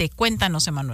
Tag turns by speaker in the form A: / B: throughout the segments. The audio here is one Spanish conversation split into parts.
A: CENTE. Cuéntanos, Emanuel.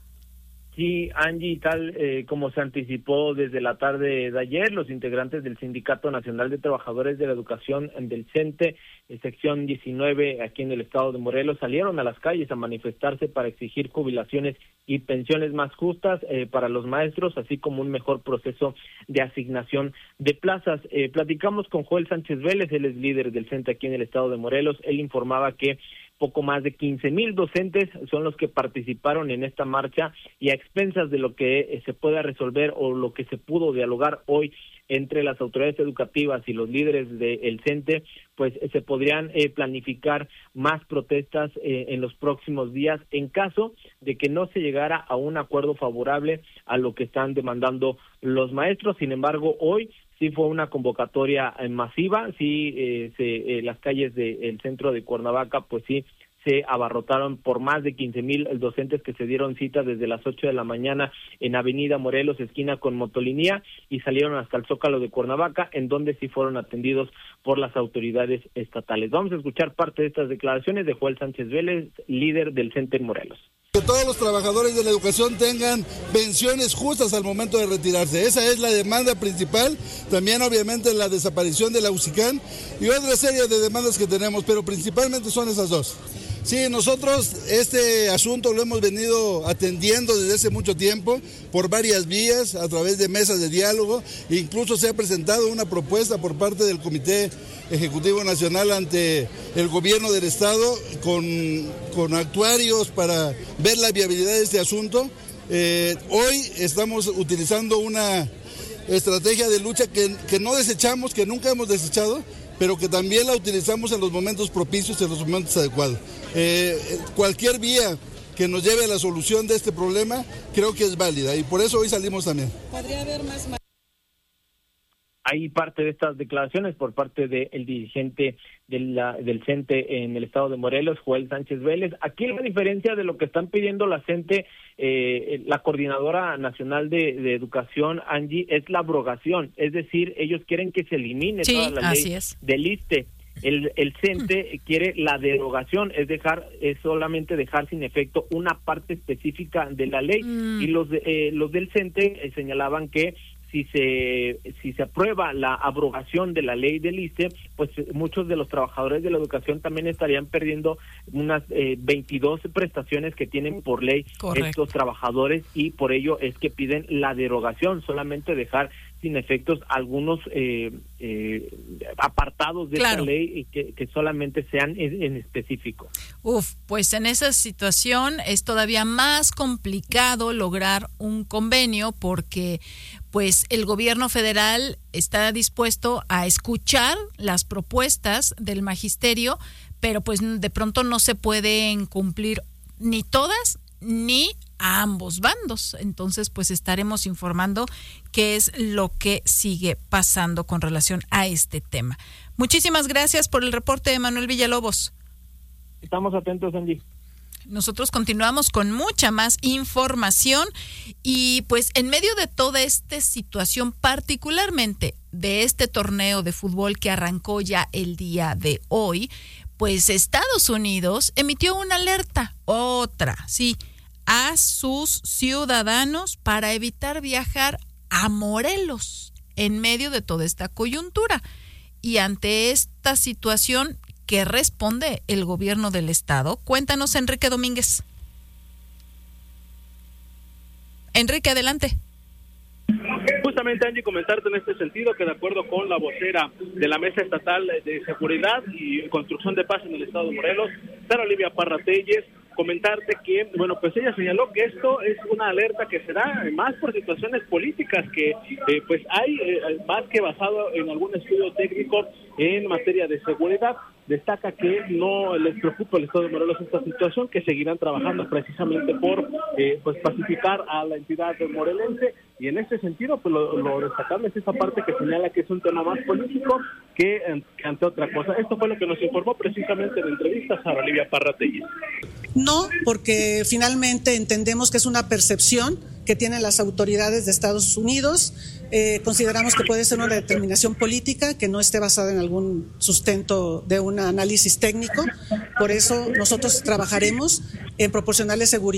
B: Sí, Angie, tal como se anticipó desde la tarde de ayer, los integrantes del Sindicato Nacional de Trabajadores de la Educación del CENTE, sección 19, aquí en el estado de Morelos, salieron a las calles a manifestarse para exigir jubilaciones y pensiones más justas para los maestros, así como un mejor proceso de asignación de plazas. Platicamos con Joel Sánchez Vélez, él es líder del CENTE aquí en el estado de Morelos. Él informaba que poco más de 15,000 docentes son los que participaron en esta marcha, y a expensas de lo que se pueda resolver o lo que se pudo dialogar hoy entre las autoridades educativas y los líderes del CENTE, pues se podrían planificar más protestas en los próximos días en caso de que no se llegara a un acuerdo favorable a lo que están demandando los maestros. Sin embargo, hoy sí fue una convocatoria masiva, sí, las calles del centro de Cuernavaca, pues sí, se abarrotaron por más de 15,000 docentes que se dieron cita desde las 8 de la mañana en Avenida Morelos, esquina con Motolinía, y salieron hasta el Zócalo de Cuernavaca, en donde sí fueron atendidos por las autoridades estatales. Vamos a escuchar parte de estas declaraciones de Joel Sánchez Vélez, líder del CENTE en Morelos.
C: Que todos los trabajadores de la educación tengan pensiones justas al momento de retirarse. Esa es la demanda principal. También, obviamente, la desaparición de la UCICAN y otra serie de demandas que tenemos, pero principalmente son esas dos. Sí, nosotros este asunto lo hemos venido atendiendo desde hace mucho tiempo por varias vías, a través de mesas de diálogo. Incluso se ha presentado una propuesta por parte del Comité Ejecutivo Nacional ante el gobierno del estado con actuarios para ver la viabilidad de este asunto. Hoy estamos utilizando una estrategia de lucha que no desechamos, que nunca hemos desechado, pero que también la utilizamos en los momentos propicios, en los momentos adecuados. Cualquier vía que nos lleve a la solución de este problema creo que es válida, y por eso hoy salimos también. ¿Podría haber más?
B: Hay parte de estas declaraciones por parte del dirigente del CENTE en el estado de Morelos, Joel Sánchez Vélez. Aquí la diferencia de lo que están pidiendo la CENTE, la Coordinadora Nacional de Educación, Angie, es la abrogación. Es decir, ellos quieren que se elimine toda la ley del ISSSTE. El CENTE quiere la derogación, es solamente dejar sin efecto una parte específica de la ley. Y los del CENTE señalaban que si se aprueba la abrogación de la ley del ISSSTE, pues muchos de los trabajadores de la educación también estarían perdiendo unas 22 prestaciones que tienen por ley estos trabajadores, y por ello es que piden la derogación, solamente dejar sin efectos algunos apartados de esta ley y que solamente sean en específico.
A: Pues en esa situación es todavía más complicado lograr un convenio, porque pues el gobierno federal está dispuesto a escuchar las propuestas del magisterio, pero pues de pronto no se pueden cumplir ni todas ni a ambos bandos. Entonces pues estaremos informando qué es lo que sigue pasando con relación a este tema. Muchísimas gracias por el reporte, Emanuel Villalobos.
B: Estamos atentos, Angie.
A: Nosotros continuamos con mucha más información, y pues en medio de toda esta situación, particularmente de este torneo de fútbol que arrancó ya el día de hoy, pues Estados Unidos emitió una alerta, a sus ciudadanos para evitar viajar a Morelos en medio de toda esta coyuntura. Y ante esta situación, ¿qué responde el gobierno del estado? Cuéntanos, Enrique Domínguez. Enrique, adelante.
D: Justamente, Angie, comentarte en este sentido que de acuerdo con la vocera de la Mesa Estatal de Seguridad y Construcción de Paz en el estado de Morelos, Sara Olivia Parra Telles, comentarte que, pues ella señaló que esto es una alerta que se da más por situaciones políticas que pues hay más que basado en algún estudio técnico en materia de seguridad. Destaca que no les preocupa al estado de Morelos esta situación, que seguirán trabajando precisamente por pacificar a la entidad morelense, y en este sentido pues lo destacable es esa parte que señala que es un tema más político que ante otra cosa. Esto fue lo que nos informó precisamente en la entrevista Sara Olivia Parra Telles.
E: No, porque finalmente entendemos que es una percepción que tienen las autoridades de Estados Unidos. Consideramos que puede ser una determinación política que no esté basada en algún sustento de un análisis técnico. Por eso nosotros trabajaremos en proporcionarle seguridad